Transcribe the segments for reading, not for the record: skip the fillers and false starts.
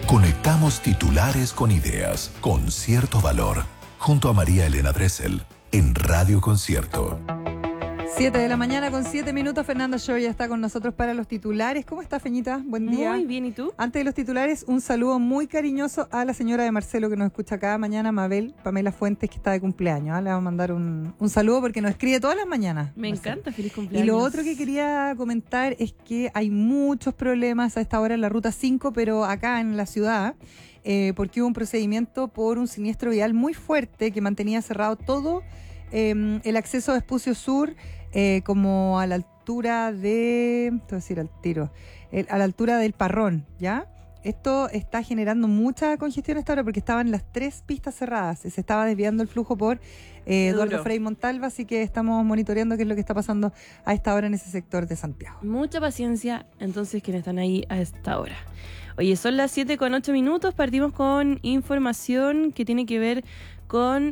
Conectamos titulares con ideas, con cierto valor, junto a María Elena Dressel, en Radio Concierto. 7 de la mañana con 7 minutos. Fernanda Show ya está con nosotros para los titulares. ¿Cómo estás, Feñita? Buen día. Muy bien, ¿y tú? Antes de los titulares, un saludo muy cariñoso a la señora de Marcelo que nos escucha cada mañana, Mabel Pamela Fuentes, que está de cumpleaños. Le vamos a mandar un saludo porque nos escribe todas las mañanas. Me Marcelo. encanta, feliz cumpleaños. Y lo otro que quería comentar es que hay muchos problemas a esta hora en la Ruta 5, pero acá en la ciudad, porque hubo un procedimiento por un siniestro vial muy fuerte que mantenía cerrado todo el acceso a Espucio Sur, como a la altura de, te voy a decir al tiro, a la altura del Parrón, ¿ya? Esto está generando mucha congestión a esta hora porque estaban las 3 pistas cerradas, se estaba desviando el flujo por Eduardo Frei Montalva, así que estamos monitoreando qué es lo que está pasando a esta hora en ese sector de Santiago. Mucha paciencia, entonces, quienes están ahí a esta hora. Oye, son las 7:08, partimos con información que tiene que ver con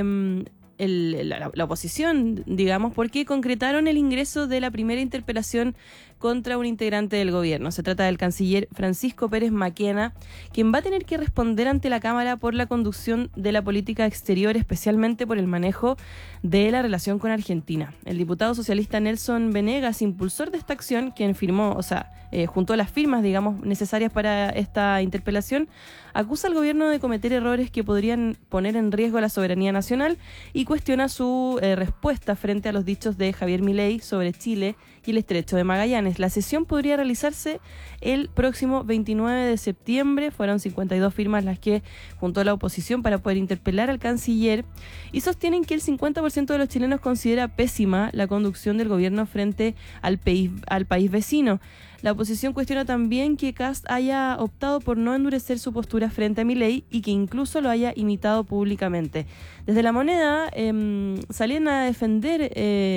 la oposición, digamos, porque concretaron el ingreso de la primera interpelación contra un integrante del gobierno. Se trata del canciller Francisco Pérez Maquena, quien va a tener que responder ante la Cámara por la conducción de la política exterior, especialmente por el manejo de la relación con Argentina. El diputado socialista Nelson Venegas, impulsor de esta acción, quien firmó, junto a las firmas, digamos, necesarias para esta interpelación, acusa al gobierno de cometer errores que podrían poner en riesgo la soberanía nacional y cuestiona su respuesta frente a los dichos de Javier Milei sobre Chile y el Estrecho de Magallanes. La sesión podría realizarse el próximo 29 de septiembre. Fueron 52 firmas las que juntó la oposición para poder interpelar al canciller y sostienen que el 50% de los chilenos considera pésima la conducción del gobierno frente al país vecino. La oposición cuestiona también que Kast haya optado por no endurecer su postura frente a Milei y que incluso lo haya imitado públicamente. Desde La Moneda salían a defender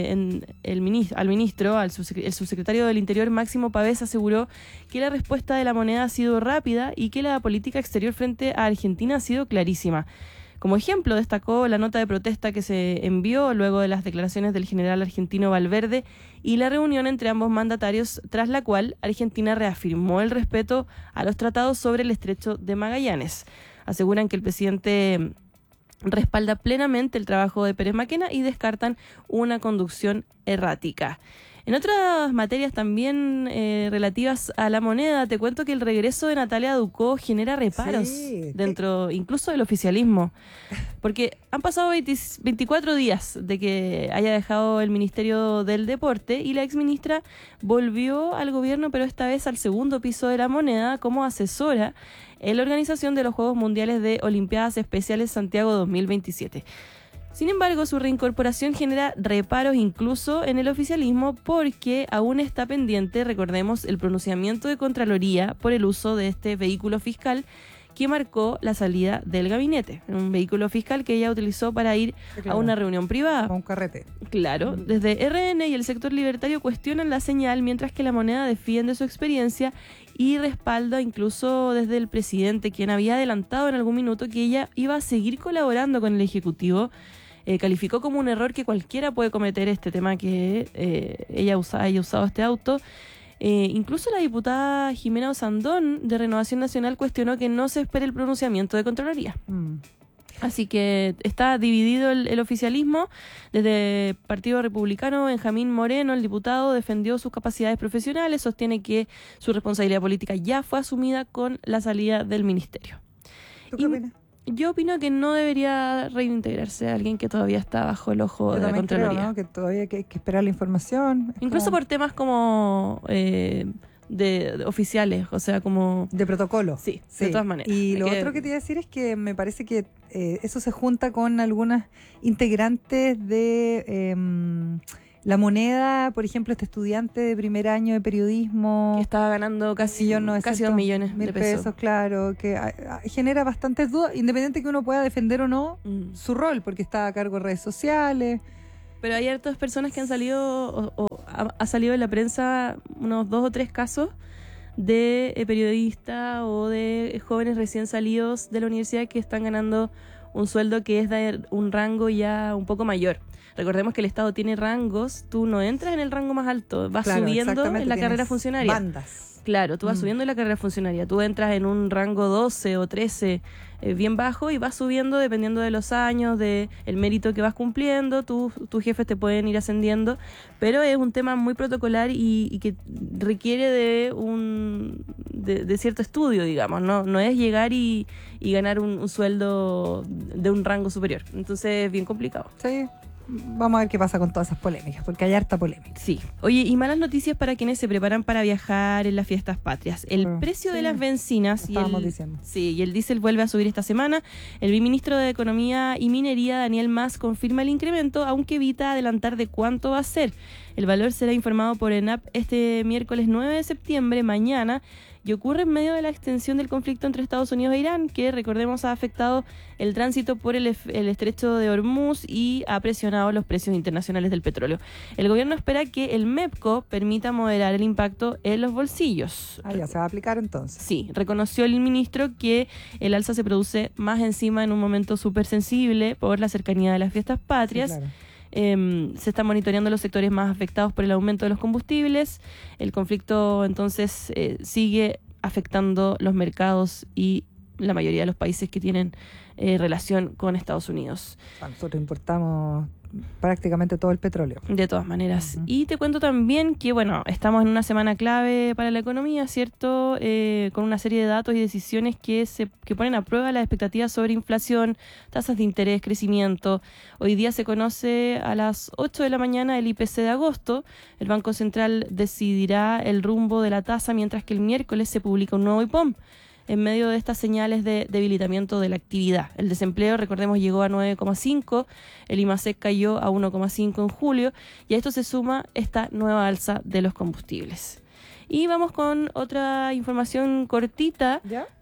el subsecretario del Interior, Máximo Pavés, aseguró que la respuesta de La Moneda ha sido rápida y que la política exterior frente a Argentina ha sido clarísima. Como ejemplo, destacó la nota de protesta que se envió luego de las declaraciones del general argentino Valverde y la reunión entre ambos mandatarios, tras la cual Argentina reafirmó el respeto a los tratados sobre el Estrecho de Magallanes. Aseguran que el presidente respalda plenamente el trabajo de Pérez Maquena y descartan una conducción errática. En otras materias también relativas a La Moneda, te cuento que el regreso de Natalia Ducó genera reparos dentro incluso del oficialismo, porque han pasado 24 días de que haya dejado el Ministerio del Deporte y la exministra volvió al gobierno, pero esta vez al segundo piso de La Moneda como asesora en la organización de los Juegos Mundiales de Olimpiadas Especiales Santiago 2027. Sin embargo, su reincorporación genera reparos incluso en el oficialismo porque aún está pendiente, recordemos, el pronunciamiento de Contraloría por el uso de este vehículo fiscal que marcó la salida del gabinete. Un vehículo fiscal que ella utilizó para ir a una reunión privada. A un carrete. Claro, desde RN y el sector libertario cuestionan la señal, mientras que La Moneda defiende su experiencia y respalda incluso desde el presidente, quien había adelantado en algún minuto que ella iba a seguir colaborando con el Ejecutivo. Calificó como un error que cualquiera puede cometer este tema que ella haya usado este auto. Incluso la diputada Jimena Osandón de Renovación Nacional cuestionó que no se espere el pronunciamiento de Contraloría. Así que está dividido el oficialismo. Desde Partido Republicano, Benjamín Moreno, el diputado, defendió sus capacidades profesionales, sostiene que su responsabilidad política ya fue asumida con la salida del ministerio. ¿Tú qué opinas? Yo opino que no debería reintegrarse a alguien que todavía está bajo el ojo de la Contraloría. Creo, ¿no? Que todavía hay que esperar la información. Incluso por temas como de oficiales, o sea, como... De protocolo. Sí, de todas maneras. Y lo otro que te iba a decir es que me parece que eso se junta con algunas integrantes de La Moneda, por ejemplo, este estudiante de primer año de periodismo que estaba ganando casi 2 millones de pesos. Claro, que genera bastantes dudas, independiente que uno pueda defender o no su rol, porque está a cargo de redes sociales. Pero hay hartas personas que han salido, ha salido en la prensa unos 2 o 3 casos de periodistas o de jóvenes recién salidos de la universidad que están ganando un sueldo que es de un rango ya un poco mayor. Recordemos que el Estado tiene rangos, tú no entras en el rango más alto, vas subiendo en la carrera funcionaria. Bandas. Claro, tú vas subiendo la carrera funcionaria, tú entras en un rango 12 o 13 bien bajo y vas subiendo dependiendo de los años, del mérito que vas cumpliendo, tus jefes te pueden ir ascendiendo, pero es un tema muy protocolar y que requiere de cierto estudio, digamos, no es llegar y ganar un sueldo de un rango superior, entonces es bien complicado. Sí. Vamos a ver qué pasa con todas esas polémicas, porque hay harta polémica. Sí. Oye, y malas noticias para quienes se preparan para viajar en las fiestas patrias. El precio de las bencinas y el diésel vuelve a subir esta semana. El viceministro de Economía y Minería, Daniel Mas, confirma el incremento, aunque evita adelantar de cuánto va a ser. El valor será informado por ENAP este miércoles 9 de septiembre, mañana, y ocurre en medio de la extensión del conflicto entre Estados Unidos e Irán, que, recordemos, ha afectado el tránsito por el estrecho de Hormuz y ha presionado los precios internacionales del petróleo. El gobierno espera que el MEPCO permita moderar el impacto en los bolsillos. Ya se va a aplicar entonces. Sí, reconoció el ministro que el alza se produce más encima en un momento súper sensible por la cercanía de las fiestas patrias. Sí, claro. Se están monitoreando los sectores más afectados por el aumento de los combustibles. El conflicto entonces sigue afectando los mercados y la mayoría de los países que tienen relación con Estados Unidos. Nosotros importamos prácticamente todo el petróleo. De todas maneras. Y te cuento también que, bueno, estamos en una semana clave para la economía, ¿cierto? Con una serie de datos y decisiones que ponen a prueba las expectativas sobre inflación, tasas de interés, crecimiento. Hoy día se conoce a las 8 de la mañana el IPC de agosto. El Banco Central decidirá el rumbo de la tasa, mientras que el miércoles se publica un nuevo IPOM. En medio de estas señales de debilitamiento de la actividad. El desempleo, recordemos, llegó a 9,5, el IMASEC cayó a 1,5 en julio, y a esto se suma esta nueva alza de los combustibles. Y vamos con otra información cortita.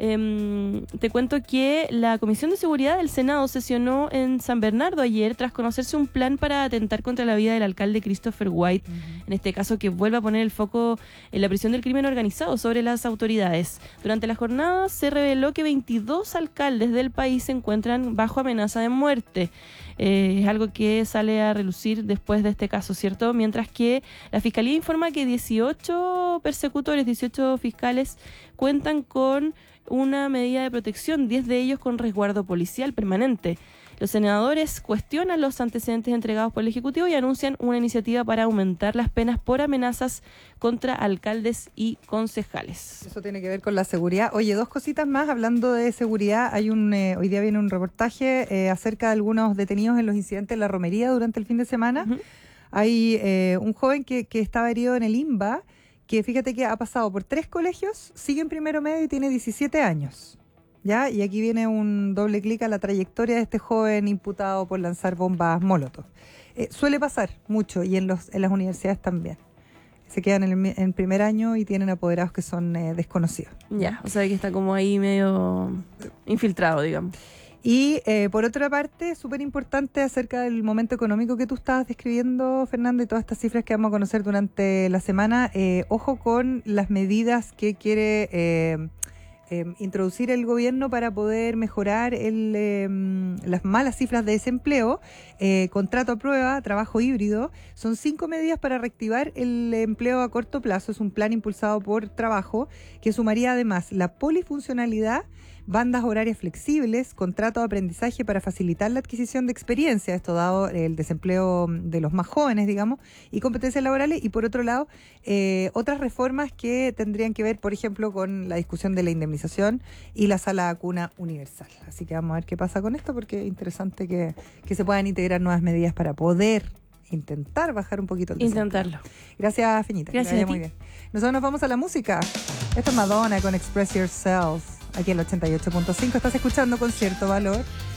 Te cuento que la Comisión de Seguridad del Senado sesionó en San Bernardo ayer tras conocerse un plan para atentar contra la vida del alcalde Christopher White, en este caso que vuelve a poner el foco en la presión del crimen organizado sobre las autoridades. Durante la jornada se reveló que 22 alcaldes del país se encuentran bajo amenaza de muerte. Es algo que sale a relucir después de este caso, ¿cierto? Mientras que la Fiscalía informa que 18 persecutores, 18 fiscales cuentan con una medida de protección, 10 de ellos con resguardo policial permanente. Los senadores cuestionan los antecedentes entregados por el Ejecutivo y anuncian una iniciativa para aumentar las penas por amenazas contra alcaldes y concejales. Eso tiene que ver con la seguridad. Oye, dos cositas más hablando de seguridad. Hay hoy día viene un reportaje acerca de algunos detenidos en los incidentes en la romería durante el fin de semana. Hay un joven que estaba herido en el INBA, que fíjate que ha pasado por 3 colegios, sigue en primero medio y tiene 17 años. ¿Ya? Y aquí viene un doble clic a la trayectoria de este joven imputado por lanzar bombas Molotov. Suele pasar mucho y en las universidades también. Se quedan en primer año y tienen apoderados que son desconocidos. Ya, o sea que está como ahí medio infiltrado, digamos. Y por otra parte, súper importante acerca del momento económico que tú estabas describiendo, Fernando, y todas estas cifras que vamos a conocer durante la semana. Ojo con las medidas que quiere introducir el gobierno para poder mejorar las malas cifras de desempleo. Contrato a prueba, trabajo híbrido, son 5 medidas para reactivar el empleo a corto plazo. Es un plan impulsado por Trabajo que sumaría además la polifuncionalidad, bandas horarias flexibles, contrato de aprendizaje para facilitar la adquisición de experiencia, esto dado el desempleo de los más jóvenes, digamos, y competencias laborales. Y por otro lado, otras reformas que tendrían que ver, por ejemplo, con la discusión de la indemnización y la sala cuna universal. Así que vamos a ver qué pasa con esto, porque es interesante que se puedan integrar nuevas medidas para poder intentar bajar un poquito el desempleo. Intentarlo. Gracias, Feñita. Gracias a ti. Muy bien. Nosotros nos vamos a la música. Esto es Madonna con Express Yourself. Aquí en el 88.5 estás escuchando Con Cierto Valor.